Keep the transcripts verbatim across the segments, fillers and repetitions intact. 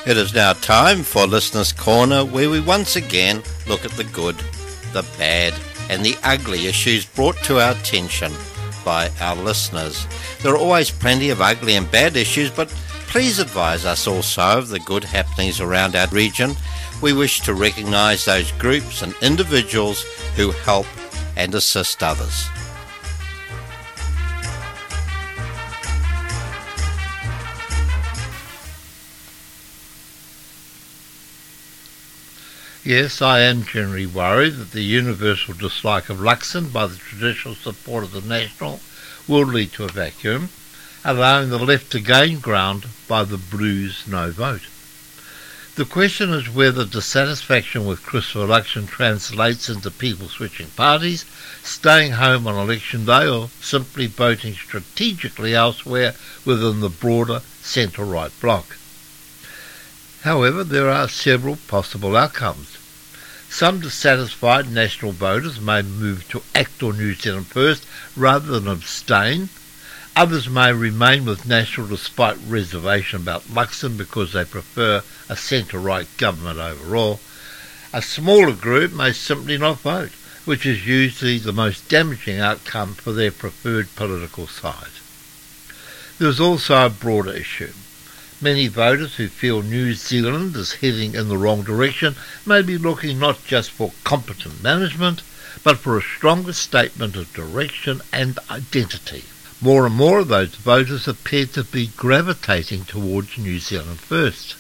It is now time for Listener's Corner, where we once again look at the good, the bad and the ugly issues brought to our attention by our listeners. There are always plenty of ugly and bad issues, but please advise us also of the good happenings around our region. We wish to recognise those groups and individuals who help and assist others. Yes, I am generally worried that the universal dislike of Luxon by the traditional support of the National will lead to a vacuum, allowing the left to gain ground by the Blues' no vote. The question is whether dissatisfaction with Christopher Luxon translates into people switching parties, staying home on election day, or simply voting strategically elsewhere within the broader centre-right bloc. However, there are several possible outcomes. Some dissatisfied national voters may move to ACT or New Zealand First rather than abstain. Others may remain with National despite reservation about Luxon because they prefer a centre-right government overall. A smaller group may simply not vote, which is usually the most damaging outcome for their preferred political side. There is also a broader issue. Many voters who feel New Zealand is heading in the wrong direction may be looking not just for competent management, but for a stronger statement of direction and identity. More and more of those voters appear to be gravitating towards New Zealand First.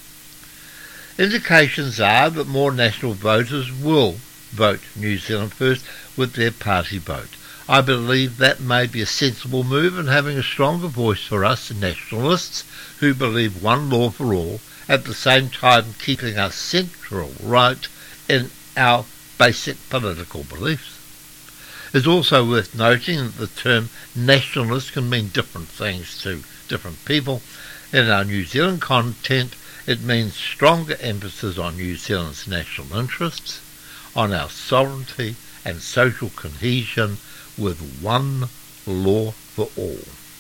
Indications are that more national voters will vote New Zealand First with their party vote. I believe that may be a sensible move in having a stronger voice for us nationalists who believe one law for all, at the same time keeping us central right in our basic political beliefs. It's also worth noting that the term nationalist can mean different things to different people. In our New Zealand content, it means stronger emphasis on New Zealand's national interests, on our sovereignty and social cohesion, with one law for all.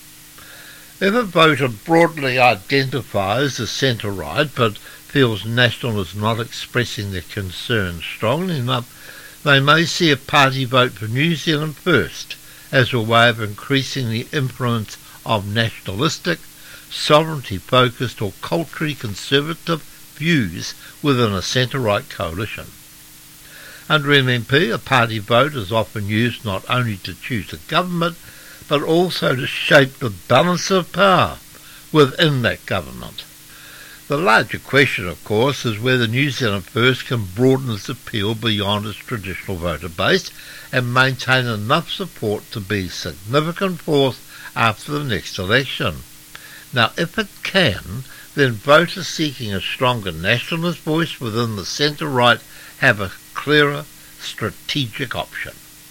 If a voter broadly identifies as centre-right but feels National is not expressing their concerns strongly enough, they may see a party vote for New Zealand First as a way of increasing the influence of nationalistic, sovereignty-focused or culturally conservative views within a centre-right coalition. Under M M P, a party vote is often used not only to choose a government, but also to shape the balance of power within that government. The larger question, of course, is whether New Zealand First can broaden its appeal beyond its traditional voter base and maintain enough support to be a significant force after the next election. Now, if it can, then voters seeking a stronger nationalist voice within the centre-right have a clearer strategic option.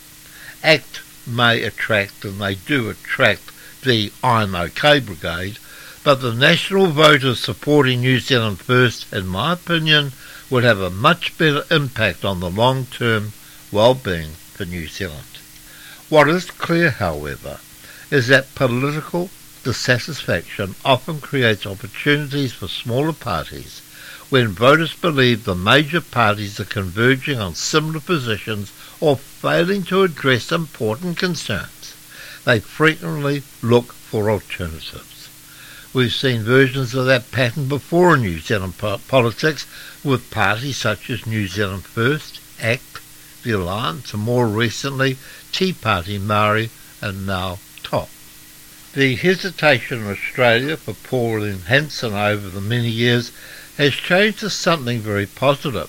ACT may attract, and they do attract, the I'm OK brigade, but the national voters supporting New Zealand First, in my opinion, would have a much better impact on the long-term well-being for New Zealand. What is clear, however, is that political dissatisfaction often creates opportunities for smaller parties. When voters believe the major parties are converging on similar positions or failing to address important concerns, they frequently look for alternatives. We've seen versions of that pattern before in New Zealand po- politics with parties such as New Zealand First, ACT, the Alliance, and more recently Tea Party Māori and now TOP. The hesitation in Australia for Pauline Hanson over the many years has changed to something very positive.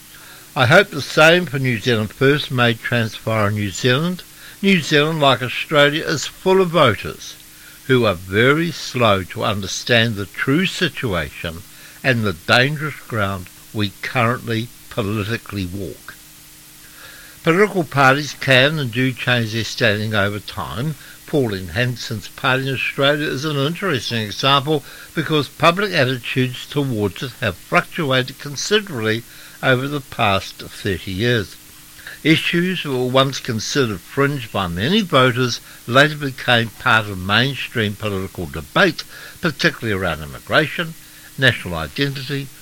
I hope the same for New Zealand First may transpire in New Zealand. New Zealand, like Australia, is full of voters who are very slow to understand the true situation and the dangerous ground we currently politically walk. Political parties can and do change their standing over time. Pauline Hanson's party in Australia is an interesting example because public attitudes towards it have fluctuated considerably over the past thirty years. Issues that were once considered fringe by many voters later became part of mainstream political debate, particularly around immigration, national identity,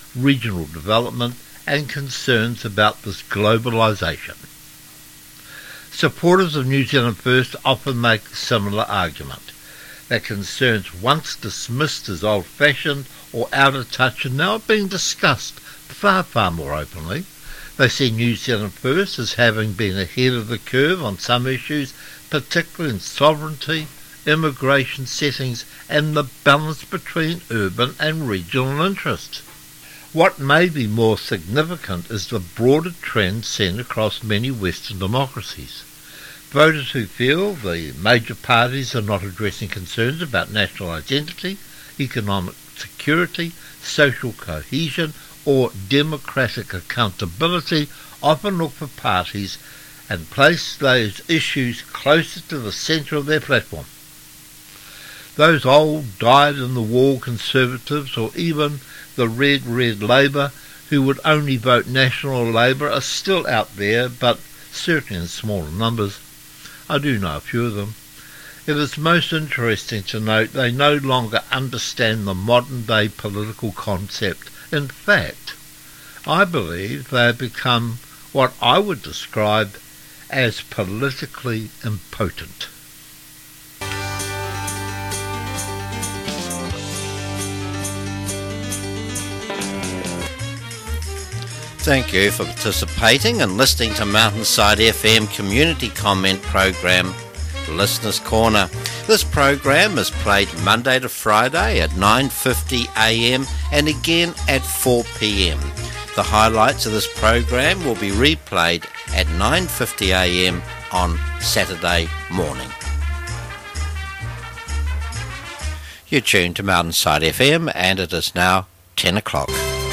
regional development and concerns about this globalisation. Supporters of New Zealand First often make a similar argument, that concerns once dismissed as old-fashioned or out of touch are now being discussed far, far more openly. They see New Zealand First as having been ahead of the curve on some issues, particularly in sovereignty, immigration settings and the balance between urban and regional interests. What may be more significant is the broader trend seen across many Western democracies. Voters who feel the major parties are not addressing concerns about national identity, economic security, social cohesion or democratic accountability often look for parties and place those issues closer to the centre of their platform. Those old dyed-in-the-wall conservatives or even the red, red Labour who would only vote National Labour are still out there, but certainly in smaller numbers. I do know a few of them. It is most interesting to note they no longer understand the modern-day political concept. In fact, I believe they have become what I would describe as politically impotent. Thank you for participating and listening to Mountainside F M community comment program, Listeners Corner. This program is played Monday to Friday at nine fifty a m and again at four p m. The highlights of this program will be replayed at nine fifty a m on Saturday morning. You're tuned to Mountainside F M and it is now ten o'clock.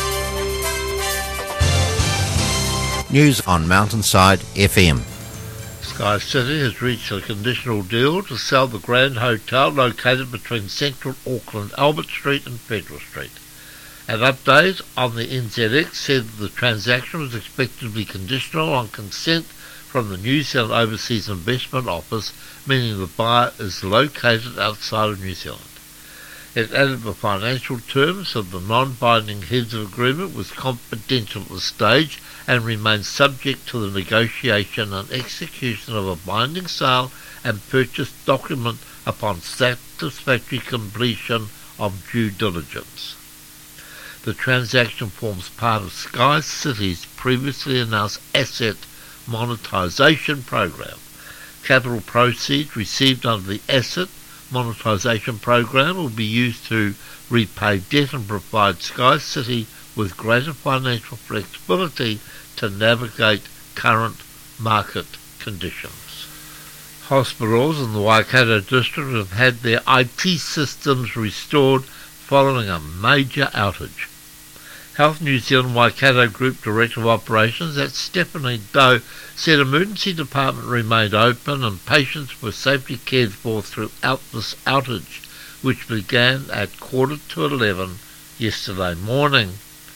News on Mountainside F M. Sky City has reached a conditional deal to sell the Grand Hotel located between Central Auckland, Albert Street and Federal Street. An update on the N Z X said that the transaction was expected to be conditional on consent from the New Zealand Overseas Investment Office, meaning the buyer is located outside of New Zealand. It added the financial terms of the non-binding heads of agreement was confidential at this stage and remains subject to the negotiation and execution of a binding sale and purchase document upon satisfactory completion of due diligence. The transaction forms part of Sky City's previously announced asset monetisation program. Capital proceeds received under the asset monetisation program will be used to repay debt and provide Sky City with greater financial flexibility to navigate current market conditions. Hospitals in the Waikato district have had their I T systems restored following a major outage. Health New Zealand Waikato Group Director of Operations, that's Stephanie Doe, said emergency department remained open and patients were safely cared for throughout this outage, which began at quarter to eleven yesterday morning.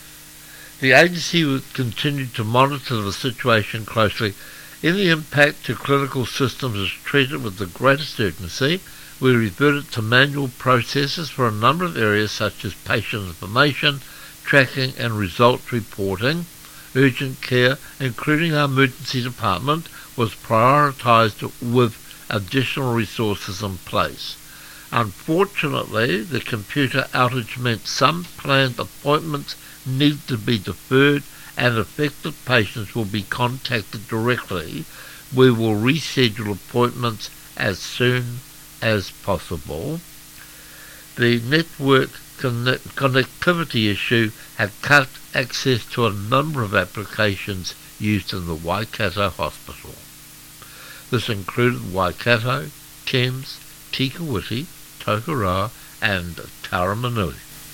The agency would continue to monitor the situation closely. Any impact to clinical systems is treated with the greatest urgency. We reverted to manual processes for a number of areas such as patient information, tracking and results reporting. Urgent care, including our emergency department, was prioritised with additional resources in place. Unfortunately, the computer outage meant some planned appointments need to be deferred and affected patients will be contacted directly. We will reschedule appointments as soon as possible. The network connect- connectivity issue had cut access to a number of applications used in the Waikato Hospital. This included Waikato, Thames, Tikawiti, Tokoroa and Taramanui.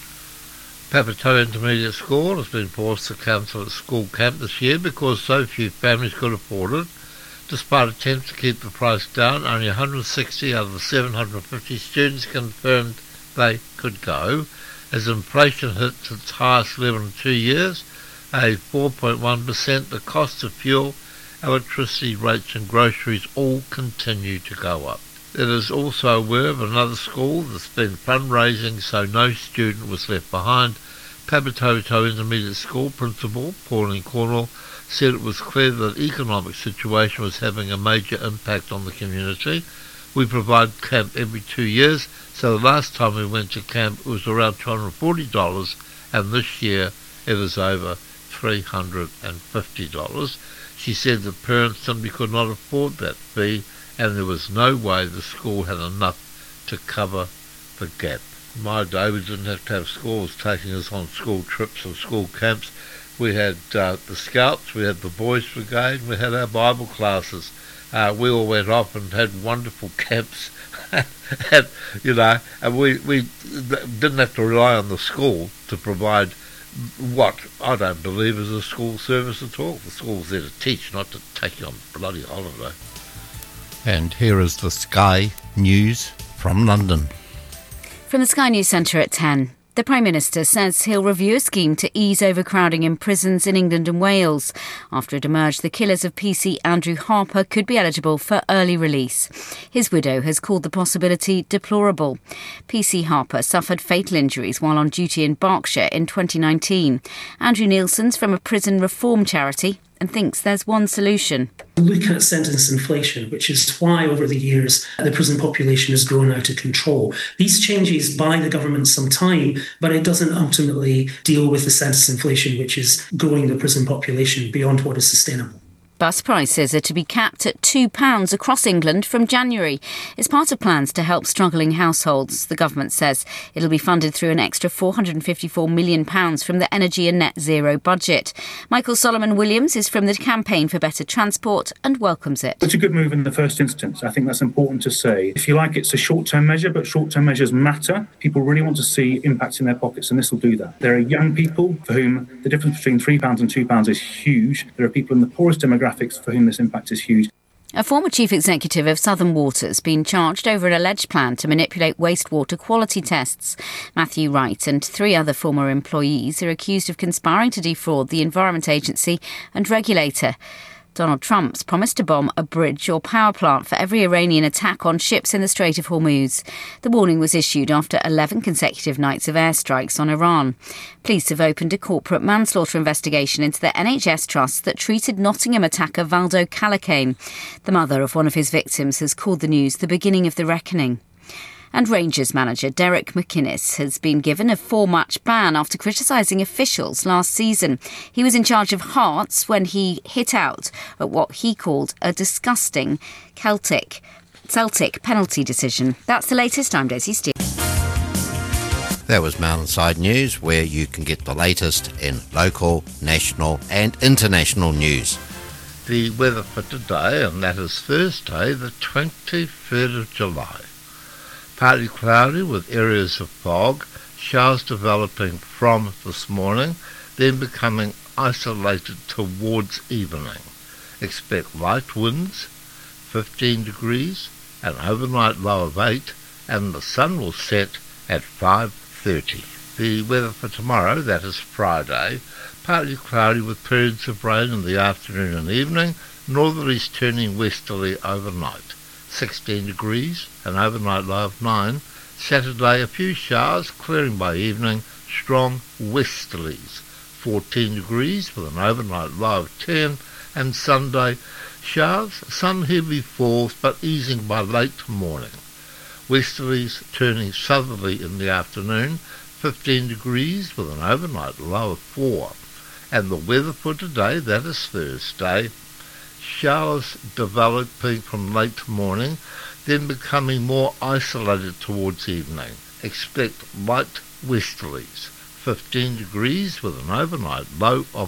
Papatoa Intermediate School has been forced to cancel its school camp this year because so few families could afford it. Despite attempts to keep the price down, only one hundred sixty out of the seven hundred fifty students confirmed they could go. As inflation hits its highest level in two years, a four point one percent, the cost of fuel, electricity rates and groceries all continue to go up. It is also aware of another school that's been fundraising so no student was left behind. Pabatoto Intermediate School Principal Pauline Cornell said it was clear that the economic situation was having a major impact on the community. We provide camp every two years, so the last time we went to camp it was around two hundred forty dollars, and this year it was over three hundred fifty dollars. She said the parents simply could not afford that fee, and there was no way the school had enough to cover the gap. In my day, we didn't have to have schools taking us on school trips and school camps. We had uh, the Scouts, we had the Boys Brigade, we had our Bible classes. Uh, we all went off and had wonderful camps, and, you know, and we, we didn't have to rely on the school to provide what I don't believe is a school service at all. The school's there to teach, not to take you on bloody holiday. And here is the Sky News from London. From the Sky News Centre at ten. The Prime Minister says he'll review a scheme to ease overcrowding in prisons in England and Wales. After it emerged the killers of P C Andrew Harper could be eligible for early release. His widow has called the possibility deplorable. P C Harper suffered fatal injuries while on duty in Berkshire in twenty nineteen. Andrew Nielsen's from a prison reform charity and thinks there's one solution. Look at sentence inflation, which is why over the years the prison population has grown out of control. These changes buy the government some time, but it doesn't ultimately deal with the sentence inflation, which is growing the prison population beyond what is sustainable. Bus prices are to be capped at two pounds across England from January. It's part of plans to help struggling households. The government says it'll be funded through an extra four hundred fifty-four million pounds from the Energy and Net Zero budget. Michael Solomon Williams is from the Campaign for Better Transport and welcomes it. It's a good move in the first instance. I think that's important to say. If you like, it's a short-term measure, but short-term measures matter. People really want to see impacts in their pockets, and this will do that. There are young people for whom the difference between three pounds and two pounds is huge. There are people in the poorest demographics for whom this impact is huge. A former chief executive of Southern Water's been charged over an alleged plan to manipulate wastewater quality tests. Matthew Wright and three other former employees are accused of conspiring to defraud the Environment Agency and regulator. Donald Trump's promised to bomb a bridge or power plant for every Iranian attack on ships in the Strait of Hormuz. The warning was issued after eleven consecutive nights of airstrikes on Iran. Police have opened a corporate manslaughter investigation into the N H S trust that treated Nottingham attacker Valdo Calacane. The mother of one of his victims has called the news the beginning of the reckoning. And Rangers manager Derek McInnes has been given a four-match ban after criticising officials last season. He was in charge of Hearts when he hit out at what he called a disgusting Celtic Celtic penalty decision. That's the latest. I'm Daisy Steele. That was Mountainside News, where you can get the latest in local, national and international news. The weather for today, and that is Thursday, the twenty-third of July. Partly cloudy with areas of fog, showers developing from this morning, then becoming isolated towards evening. Expect light winds, fifteen degrees, an overnight low of eight, and the sun will set at five thirty. The weather for tomorrow, that is Friday, partly cloudy with periods of rain in the afternoon and evening, northerlies turning westerly overnight. sixteen degrees, an overnight low of nine. Saturday, a few showers, clearing by evening, strong westerlies. fourteen degrees with an overnight low of ten. And Sunday, showers, some heavy falls, but easing by late morning. Westerlies turning southerly in the afternoon, fifteen degrees with an overnight low of four. And the weather for today, that is Thursday, showers developing from late morning, then becoming more isolated towards evening. Expect light westerlies, fifteen degrees with an overnight low of